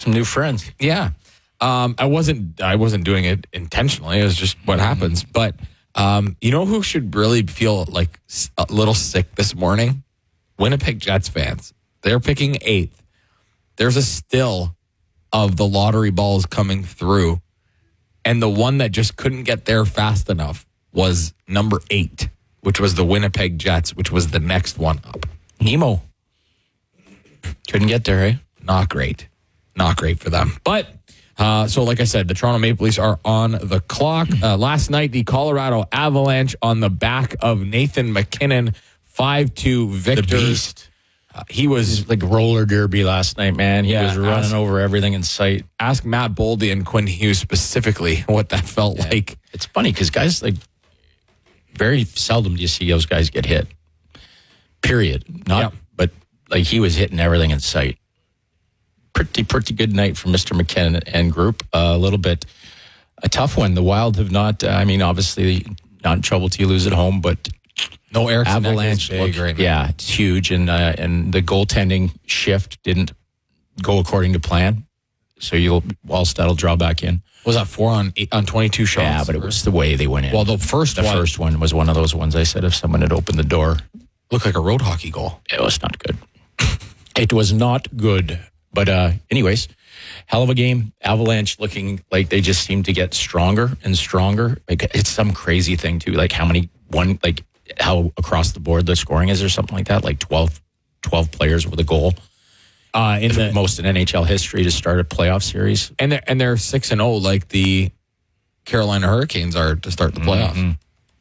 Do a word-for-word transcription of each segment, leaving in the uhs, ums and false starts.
some new friends. Yeah. Um, I wasn't I wasn't doing it intentionally. It was just what happens. But um, you know who should really feel like a little sick this morning? Winnipeg Jets fans. They're picking eighth. There's a still of the lottery balls coming through. And the one that just couldn't get there fast enough was number eight, which was the Winnipeg Jets, which was the next one up. Nemo. Couldn't get there, eh? Not great. Not great for them. But, uh, so like I said, the Toronto Maple Leafs are on the clock. Uh, last night, the Colorado Avalanche on the back of Nathan MacKinnon, five two victors. The beast. Uh, he was like roller derby last night, man. He yeah, was running ask, over everything in sight. Ask Matt Boldy and Quinn Hughes specifically what that felt yeah. like. It's funny because guys, like, very seldom do you see those guys get hit. Period. Not, yep. But like he was hitting everything in sight. Pretty, pretty good night for Mister McKinnon and group. Uh, a little bit a tough one. The Wild have not. Uh, I mean, obviously not in trouble till you lose at home, but no Eric Avalanche. Big right now. Yeah, it's huge, and uh, and the goaltending shift didn't go according to plan. So you'll Wallstedt will draw back in. Was that four on eight, on twenty-two shots? Yeah, but it was the way they went in. Well, the first the one, first one was one of those ones I said if someone had opened the door, looked like a road hockey goal. It was not good. It was not good. But uh, anyways, hell of a game. Avalanche looking like they just seem to get stronger and stronger. Like it's some crazy thing too. Like how many one like how across the board the scoring is or something like that. Like twelve, twelve players with a goal. Uh, in the most in N H L history to start a playoff series, and they're and they're six and zero like the Carolina Hurricanes are to start the playoffs. Mm-hmm.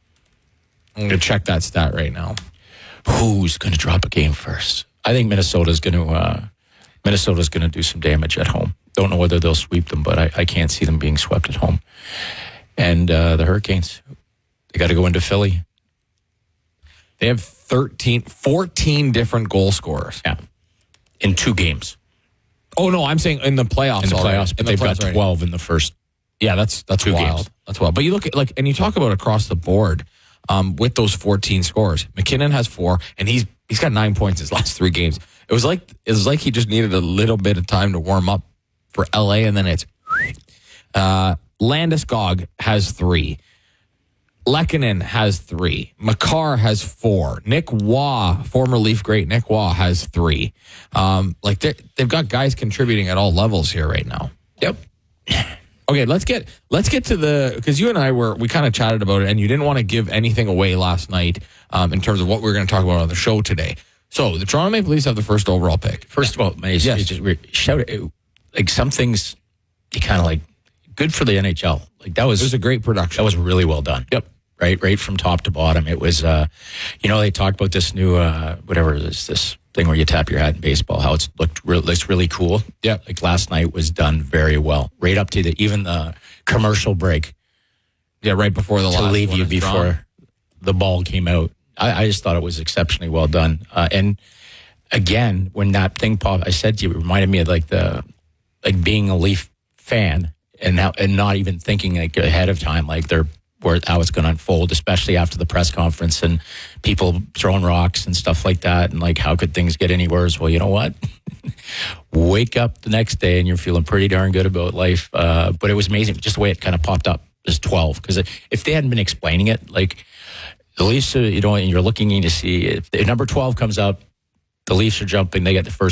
I'm gonna check that stat right now. Who's going to drop a game first? I think Minnesota's going to uh, Minnesota's going to do some damage at home. Don't know whether they'll sweep them, but I, I can't see them being swept at home. And uh, the Hurricanes, they got to go into Philly. They have thirteen, fourteen different goal scorers. Yeah. In two games. Oh, no, I'm saying in the playoffs. In the already. playoffs, but in the they've playoffs got twelve already. In the first Yeah, that's that's two wild. Games. That's wild. But you look at, like, and you talk about across the board um, with those fourteen scores. McKinnon has four, and he's he's got nine points his last three games. It was like it was like he just needed a little bit of time to warm up for L A, and then it's uh, Landeskog has three. Lehkonen has three. Makar has four. Nick Waugh, former Leaf great Nick Waugh, has three. Um, like they've got guys contributing at all levels here right now. Yep. Okay, let's get let's get to the because you and I were we kind of chatted about it, and you didn't want to give anything away last night um, in terms of what we we're going to talk about on the show today. So the Toronto Maple Leafs have the first overall pick. First of all, may yes. just shout it, like some things you kind of like good for the N H L. Like that was it was a great production. That was really well done. Yep. Right, right from top to bottom. It was, uh, you know, they talked about this new, uh, whatever it is, this thing where you tap your hat in baseball, how it's looked, re- looks really cool. Yeah. Like last night was done very well. Right up to the, even the commercial break. Yeah, right before the to last leave one you is before drawn. The ball came out. I, I just thought it was exceptionally well done. Uh, and again, when that thing popped, I said to you, it reminded me of like the, like being a Leaf fan and now, and not even thinking like ahead of time, like they're, where how it's going to unfold, especially after the press conference and people throwing rocks and stuff like that. And like, how could things get any worse? Well, you know what? Wake up the next day and you're feeling pretty darn good about life. Uh, but it was amazing just the way it kind of popped up as twelve. Because if they hadn't been explaining it, like the Leafs, you know, and you're looking in to see if the number twelve comes up, the Leafs are jumping, they get the first